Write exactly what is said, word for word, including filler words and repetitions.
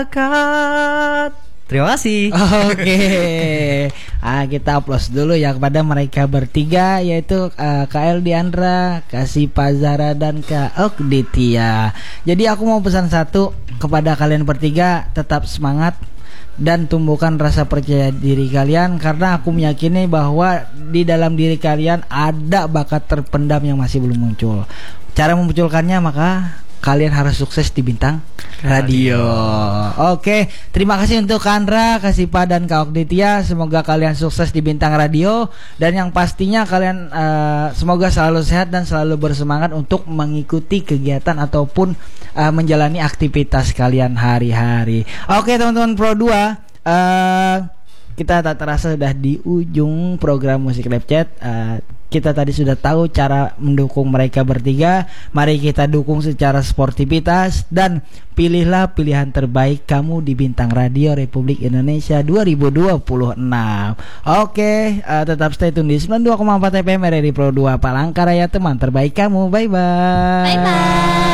Kat. Terima kasih. Oke, ah, kita aplaus dulu ya kepada mereka bertiga, yaitu uh, Kak El Diandra, Kak Sipa Zara, dan Kak Okditia. Jadi aku mau pesan satu kepada kalian bertiga, tetap semangat dan tumbuhkan rasa percaya diri kalian, karena aku meyakini bahwa di dalam diri kalian ada bakat terpendam yang masih belum muncul. Cara memunculkannya, maka kalian harus sukses di Bintang Radio. Oke, terima kasih untuk Kandra, Kasipa, dan Kak Okditia. Semoga kalian sukses di Bintang Radio, dan yang pastinya kalian uh, semoga selalu sehat dan selalu bersemangat untuk mengikuti kegiatan ataupun uh, menjalani aktivitas kalian hari-hari. Oke, teman-teman Pro dua, uh, kita tak terasa sudah di ujung program Musik Live Chat. Uh, Kita tadi sudah tahu cara mendukung mereka bertiga. Mari kita dukung secara sportivitas dan pilihlah pilihan terbaik kamu di Bintang Radio Republik Indonesia dua ribu dua puluh enam. Oke, uh, tetap stay tune di sembilan puluh dua koma empat F M R R I Pro dua Palangkaraya, teman terbaik kamu. Bye bye. Bye bye.